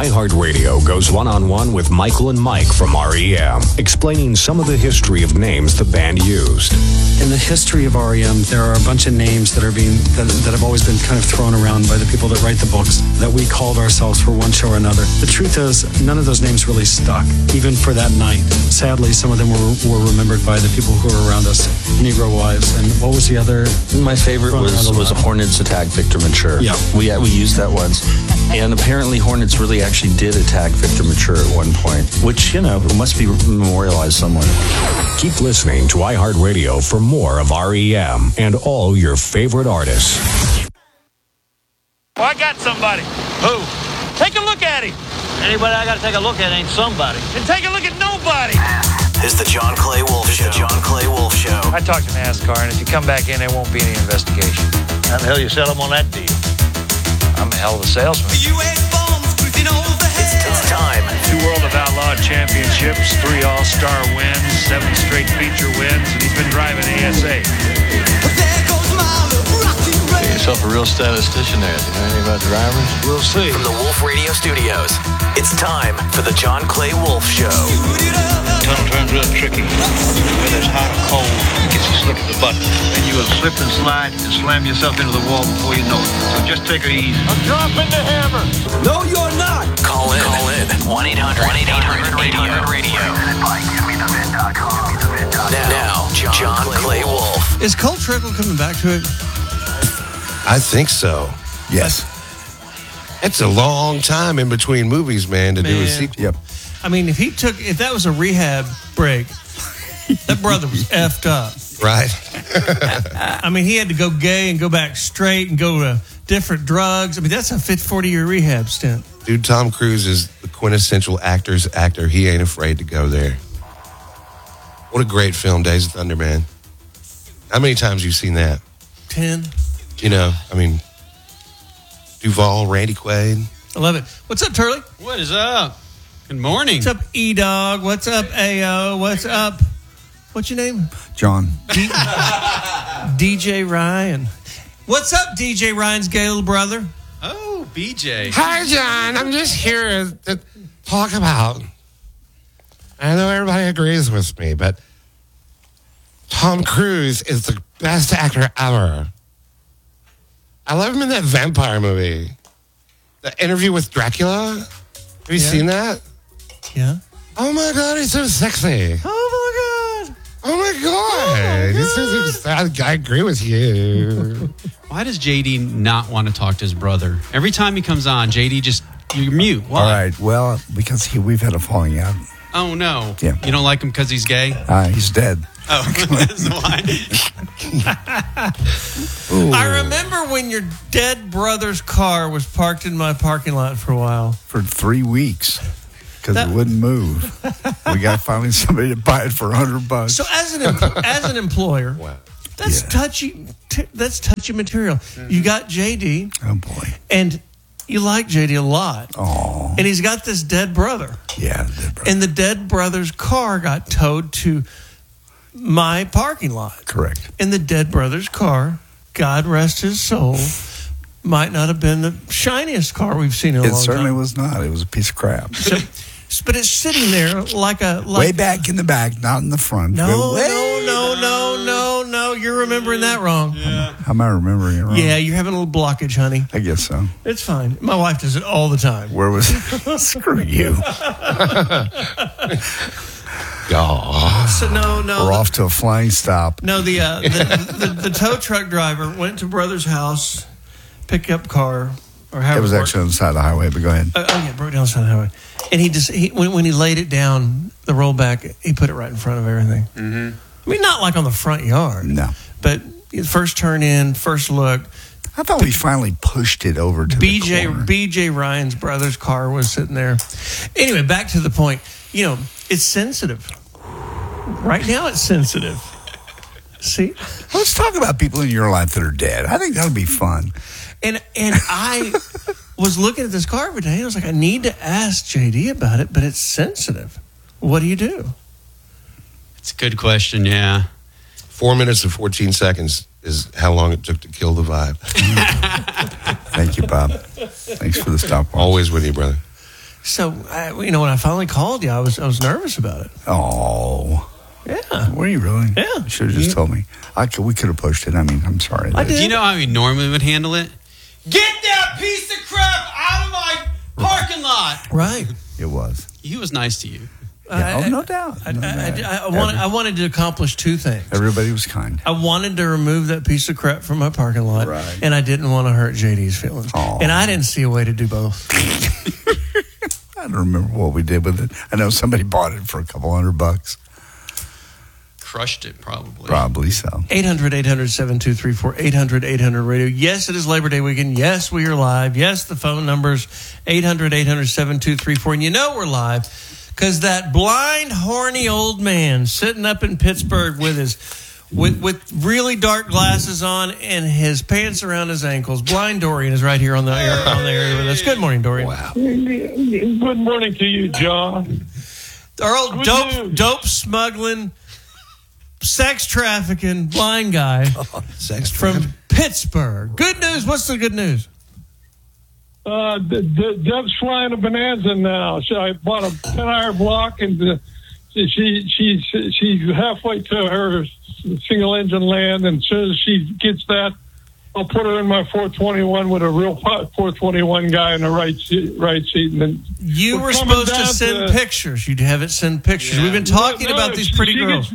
iHeartRadio goes one-on-one with Michael and Mike from REM, explaining some of the history of names the band used. In the history of REM, there are a bunch of names that have always been kind of thrown around by the people that write the books that we called ourselves for one show or another. The truth is, none of those names really stuck, even for that night. Sadly, some of them were remembered by the people who were around us, Negro Wives. And what was the other? My favorite was Hornets Attack Victor Mature. Yeah. We used that once. And apparently Hornets really actually did attack Victor Mature at one point, which, must be memorialized somewhere. Keep listening to iHeartRadio for more of REM and all your favorite artists. Well, I got somebody. Who? Take a look at him. Anybody I got to take a look at ain't somebody. And take a look at nobody. It's the John Clay Wolf Show. I talked to NASCAR, and if you come back in, there won't be any investigation. How the hell you sell them on that deal? I'm a hell of a salesman. It's time. 2 World of Outlaw Championships, 3 All-Star wins, 7 straight feature wins, and he's been driving ASA. Get yourself a real statistician there. Do you know anything about drivers? We'll see. From the Wolf Radio Studios, it's time for the John Clay Wolf Show. Tunnel turns real tricky. Whether it's hot or cold, it gets you slick at the button. And you will slip and slide and slam yourself into the wall before you know it. So just take it easy. I'm dropping the hammer. No, you're not. Call in. 1-800-800-radio. Now, John Clay Wolf. Is Cole Trickle coming back to it? I think so. Yes. It's a long time in between movies, man, to do a sequel. Yep. I mean, if that was a rehab break, that brother was effed up. Right. I mean, he had to go gay and go back straight and go to different drugs. I mean, that's a 40-year rehab stint. Dude, Tom Cruise is the quintessential actor's actor. He ain't afraid to go there. What a great film, Days of Thunder, man. How many times have you seen that? 10. Duvall, Randy Quaid. I love it. What's up, Turley? What is up? Good morning. What's up, E-Dog? What's up, A.O.? What's up? What's your name? John. DJ Ryan. What's up, DJ Ryan's gay little brother? Oh, BJ. Hi, John. I'm just here to talk about. I know everybody agrees with me, but Tom Cruise is the best actor ever. I love him in that vampire movie. The Interview with Dracula. Have you seen that? Yeah. Oh, my God. He's so sexy. Oh, my God. Oh, my God. I agree with you. Why does JD not want to talk to his brother? Every time he comes on, JD you're mute. Why? All right. Well, because we've had a falling out. Oh, no. Yeah. You don't like him because he's gay? He's dead. Oh, that's why. I remember when your dead brother's car was parked in my parking lot for a while. For 3 weeks. Because it wouldn't move. We got finally somebody to buy it for $100. So as an employer, wow. That's touchy material. You got JD. Oh, boy. And you like JD a lot. Oh. And he's got this dead brother. Yeah, the dead brother. And the dead brother's car got towed to my parking lot. Correct. And the dead brother's car, God rest his soul, might not have been the shiniest car we've seen in a long time. It certainly was not. It was a piece of crap. But it's sitting there like way back in the back, not in the front. No. You're remembering that wrong. Yeah. How am I remembering it wrong? Yeah, you're having a little blockage, honey. I guess so. It's fine. My wife does it all the time. Where was it? Screw you. So no. We're off to a flying stop. No, the tow truck driver went to brother's house, pickup car, or however. It was actually on the side of the highway, but go ahead. Broke down the side of the highway. And when he laid it down, the rollback, he put it right in front of everything. Mm-hmm. I mean, not like on the front yard. No. But first turn in, first look. I thought we finally pushed it over to the corner. BJ Ryan's brother's car was sitting there. Anyway, back to the point. It's sensitive. Right now, it's sensitive. See? Let's talk about people in your life that are dead. I think that would be fun. And I was looking at this car every day, and I was like, I need to ask JD about it, but it's sensitive. What do you do? It's a good question, yeah. 4 minutes and 14 seconds is how long it took to kill the vibe. Thank you, Bob. Thanks for the stop. Always with you, brother. So, when I finally called you, I was nervous about it. Oh. Yeah. Were you really? Yeah. You should have just told me. We could have pushed it. I mean, I'm sorry. I did. Do you know how he normally would handle it? Get that piece of crap out of my parking lot. Right. It was. He was nice to you. Yeah, no doubt. I wanted to accomplish two things. Everybody was kind. I wanted to remove that piece of crap from my parking lot, Right. and I didn't want to hurt JD's feelings. Aw. And I didn't see a way to do both. I don't remember what we did with it. I know somebody bought it for a couple $100. Crushed it, probably. Probably so. 800-800-7234, 800-800-RADIO. Yes, it is Labor Day weekend. Yes, we are live. Yes, the phone number's 800-800-7234. And you know we're live because that blind, horny old man sitting up in Pittsburgh with really dark glasses on and his pants around his ankles. Blind Dorian is right here on the air with us. Good morning, Dorian. Wow. Good morning to you, John. Our old Good dope smuggling, sex trafficking blind guy from Pittsburgh. Good news. What's the good news? Deb's flying a bonanza now. I bought a 10-hour block, and she's halfway to her single engine land. And as soon as she gets that, I'll put her in my 421 with a real 421 guy in the right seat. And then you were supposed to send pictures. You haven't sent pictures. Yeah. We've been talking about these pretty girls.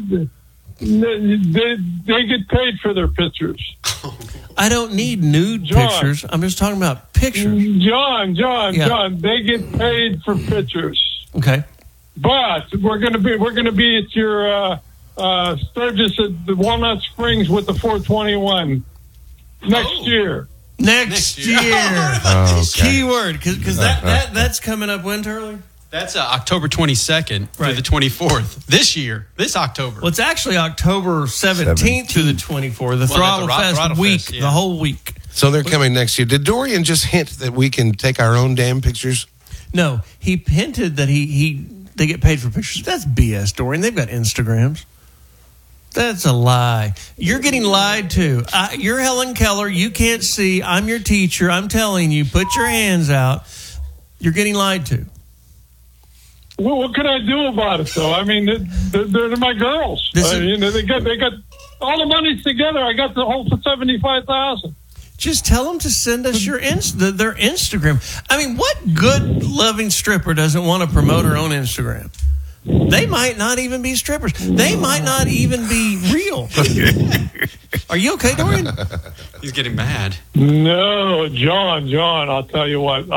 They get paid for their pictures. I don't need nude pictures. I'm just talking about pictures. John, they get paid for pictures. Okay. But we're gonna be at your Sturgis at the Walnut Springs with the 421 next year. Next year. Okay. Keyword, because that's coming up when, Turley? That's October 22nd through the 24th. This October. Well, it's actually October 17th to the 24th. The Throttle Fest week, the whole week. So they're coming next year. Did Dorian just hint that we can take our own damn pictures? No, he hinted that they get paid for pictures. That's BS, Dorian. They've got Instagrams. That's a lie. You're getting lied to. You're Helen Keller. You can't see. I'm your teacher. I'm telling you, put your hands out. You're getting lied to. Well, what can I do about it, though? I mean, they're my girls. They got all the money's together. I got the whole for $75,000. Just tell them to send us their Instagram. I mean, what good loving stripper doesn't want to promote her own Instagram? They might not even be strippers. They might not even be real. Are you okay, Dorian? He's getting mad. No, John, I'll tell you what.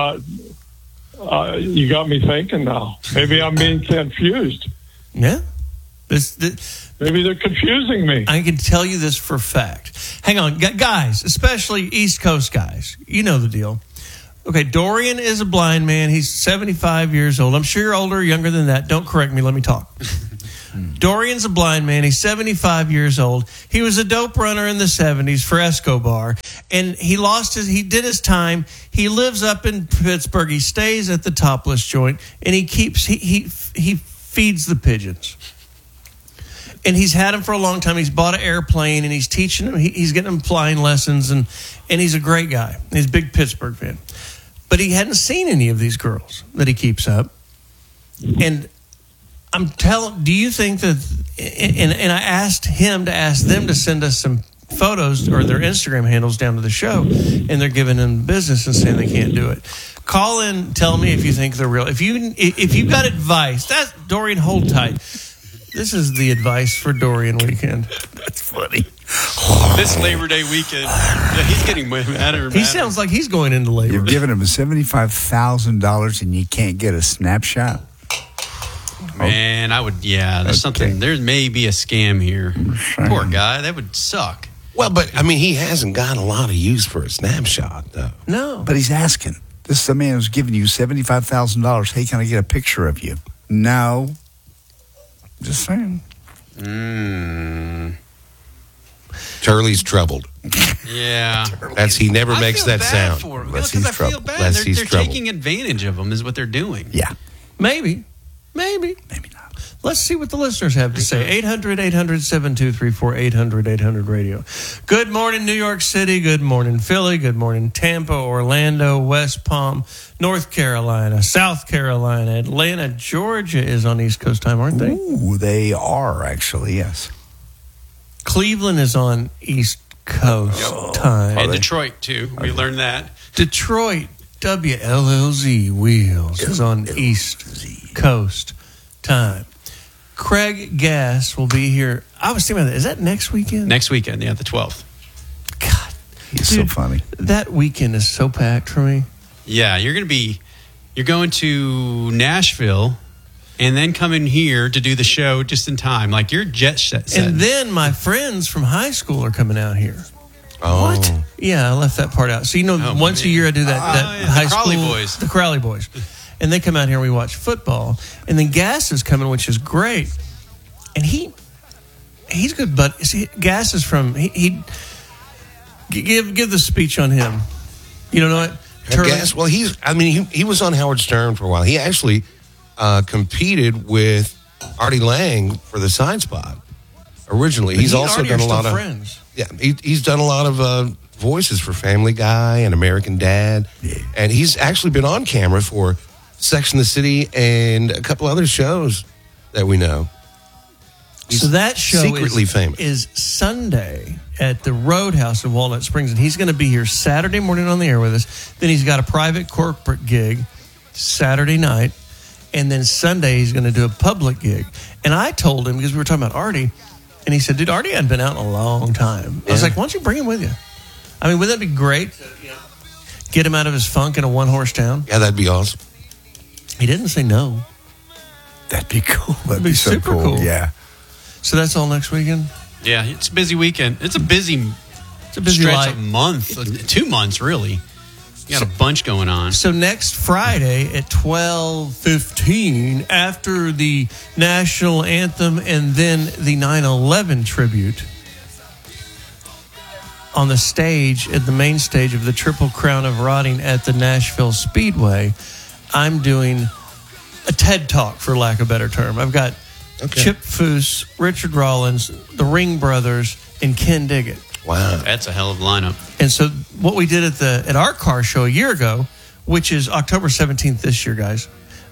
You got me thinking now. Maybe I'm being confused. Yeah. Maybe they're confusing me. I can tell you this for a fact. Hang on. Guys, especially East Coast guys, you know the deal. Okay, Dorian is a blind man. He's 75 years old. I'm sure you're older or younger than that. Don't correct me. Let me talk. Dorian's a blind man. He's 75 years old. He was a dope runner in the 70s for Escobar, and he did his time. He lives up in Pittsburgh. He stays at the Topless joint, and he feeds the pigeons. And he's had him for a long time. He's bought an airplane, and he's teaching him. He's getting him flying lessons, and he's a great guy. He's a big Pittsburgh fan. But he hadn't seen any of these girls that he keeps up. And do you think that, and I asked him to ask them to send us some photos or their Instagram handles down to the show, and they're giving him business and saying they can't do it. Call in, tell me if you think they're real. If you've got advice, that's Dorian, hold tight. This is the advice for Dorian weekend. That's funny. This Labor Day weekend, he's getting madder. He sounds like he's going into labor. You've given him $75,000 and you can't get a snapshot? Man, there's something. There may be a scam here. Poor guy. That would suck. Well, but, I mean, he hasn't got a lot of use for a snapshot, though. No. But he's asking. This is a man who's giving you $75,000. Hey, can I get a picture of you? No. Just saying. Turley's troubled. Yeah. He never makes that sound. Unless he's troubled. Feel bad. They're taking advantage of him is what they're doing. Yeah. Maybe. Maybe not. Let's see what the listeners have to say. 800-800-7234, 800-800-radio. Good morning, New York City. Good morning, Philly. Good morning, Tampa, Orlando, West Palm, North Carolina, South Carolina, Atlanta, Georgia is on East Coast time, aren't they? Ooh, they are actually, yes. Cleveland is on East Coast time. And Detroit, too. We learned that. Detroit, WLLZ Wheels is on East Coast time. Craig Gass will be here. I was thinking about that. Is that next weekend? Next weekend, yeah, the 12th. God. He's Dude, so funny. That weekend is so packed for me. Yeah, you're going to Nashville and then coming here to do the show just in time. Like, you're jet set. And then my friends from high school are coming out here. Oh. What? Yeah, I left that part out. So, once a year I do that high the school. Crowley Boys. The Crowley Boys. And they come out here and we watch football. And then Gass is coming, which is great. And he's good, but Gass is from, give the speech on him. You don't know it? Gas? Well, he was on Howard Stern for a while. He actually competed with Artie Lang for the Side Spot originally. But he's also done a lot of friends. Yeah, he's done a lot of voices for Family Guy and American Dad, and he's actually been on camera for Sex and the City and a couple other shows that we know. He's so that show secretly famous. Is Sunday at the Roadhouse in Walnut Springs, and he's going to be here Saturday morning on the air with us. Then he's got a private corporate gig Saturday night, and then Sunday he's going to do a public gig. And I told him, because we were talking about Artie, and he said, dude, Artie hadn't been out in a long time. I was like, why don't you bring him with you? I mean, wouldn't that be great to get him out of his funk in a one-horse town? Yeah, that'd be awesome. He didn't say no. That'd be cool. That'd be so super cool. Yeah. So that's all next weekend? Yeah, it's a busy weekend. It's a busy stretch life. of month, 2 months, really. You got a bunch going on. So next Friday at 12:15, after the national anthem and then the 9/11 tribute, on the stage, at the main stage of the Triple Crown of Rotting at the Nashville Speedway, I'm doing a TED Talk, for lack of a better term. I've got Chip Foose, Richard Rollins, the Ring Brothers, and Ken Diggett. Wow. That's a hell of a lineup. And so what we did at our car show a year ago, which is October 17th this year, guys,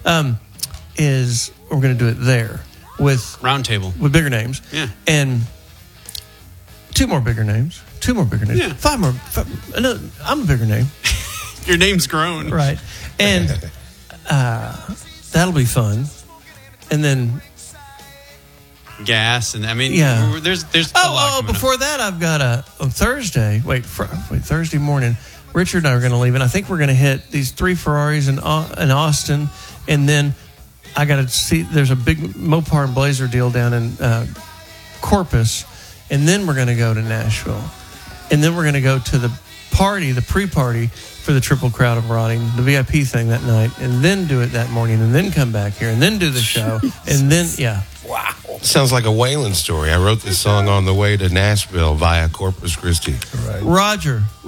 is we're going to do it there with Roundtable. With bigger names. Yeah. And two more bigger names. Yeah. Five more. No, I'm a bigger name. Your name's grown. Right. And that'll be fun. And then Gas, and I mean, yeah. There's a lot coming before up. that, I've got on Thursday. Thursday morning, Richard and I are going to leave, and I think we're going to hit these 3 Ferraris in Austin, and then I got to see. There's a big Mopar and Blazer deal down in Corpus, and then we're going to go to Nashville, and then we're going to go to the party, the pre-party for the Triple Crown of Rotting, the VIP thing that night, and then do it that morning, and then come back here, and then do the show, and then Wow. Sounds like a Waylon story. I wrote this song on the way to Nashville via Corpus Christi. Roger.